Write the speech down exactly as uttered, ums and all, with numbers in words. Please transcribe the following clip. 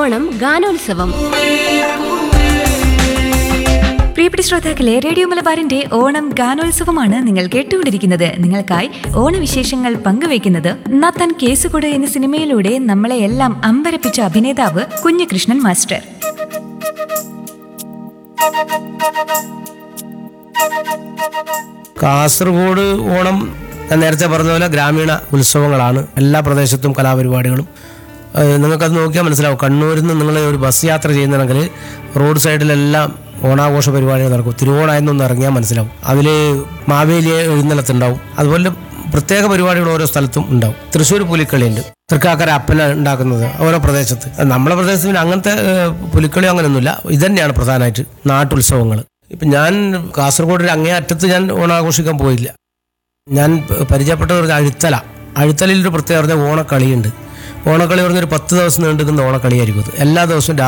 ഓണം ഗാനോത്സവം. പ്രിയപ്പെട്ട ശ്രോതാക്കളെ, റേഡിയോ മലബാറിന്റെ ഓണം ഗാനോത്സവമാണ് നിങ്ങൾ കേട്ടുകൊണ്ടിരിക്കുന്നത്. നിങ്ങൾക്കായി ഓണവിശേഷങ്ങൾ പങ്കുവയ്ക്കുന്നത് നത്തൻ കേസുകൊട് എന്ന സിനിമയിലൂടെ നമ്മളെ എല്ലാം അമ്പരപ്പിച്ച അഭിനേതാവ് കുഞ്ഞികൃഷ്ണൻ മാസ്റ്റർ. കാസർഗോഡ് ഓണം ഞാൻ നേരത്തെ പറഞ്ഞ പോലെ ഗ്രാമീണ ഉത്സവങ്ങളാണ്. എല്ലാ പ്രദേശത്തും കലാപരിപാടികളും. നിങ്ങൾക്കത് നോക്കിയാൽ മനസ്സിലാവും. കണ്ണൂരിൽ നിന്ന് നിങ്ങൾ ഒരു ബസ് യാത്ര ചെയ്യുന്നുണ്ടെങ്കിൽ റോഡ് സൈഡിലെല്ലാം ഓണാഘോഷ പരിപാടികൾ നടക്കും. തിരുവോണായെന്നൊന്ന് ഇറങ്ങിയാൽ മനസ്സിലാവും. അതിൽ മാവേലി എഴുന്നള്ളത്തുണ്ടാവും. അതുപോലെ പ്രത്യേക പരിപാടികൾ ഓരോ സ്ഥലത്തും ഉണ്ടാവും. തൃശ്ശൂർ പുലിക്കളിയുണ്ട്, തൃക്കാക്കര അപ്പന ഉണ്ടാക്കുന്നത് ഓരോ പ്രദേശത്ത്. നമ്മളെ പ്രദേശത്തിന് അങ്ങനത്തെ പുലിക്കളി അങ്ങനെയൊന്നുമില്ല. ഇതന്നെയാണ് പ്രധാനമായിട്ട് നാട്ടുത്സവങ്ങൾ. ഇപ്പം ഞാൻ കാസർഗോഡ് അങ്ങേ അറ്റത്ത് ഞാൻ ഓണാഘോഷിക്കാൻ പോയില്ല. ഞാൻ പരിചയപ്പെട്ടത് ഒരു അഴുത്തല. അഴുത്തലയിൽ ഒരു പ്രത്യേക പറഞ്ഞ ഓണക്കളിയുണ്ട്. ഓണക്കളി പറഞ്ഞൊരു പത്ത് ദിവസം നീണ്ടു നിൽക്കുന്ന ഓണക്കളിയായിരിക്കും. എല്ലാ ദിവസവും